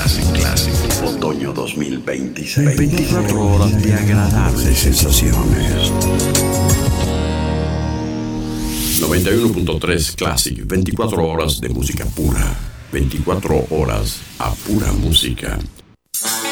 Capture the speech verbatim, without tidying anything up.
Classic, Classic. Otoño dos mil veintiséis. veinticuatro horas de agradables sensaciones. noventa y uno punto tres Classic. veinticuatro horas de música pura. veinticuatro horas a pura música.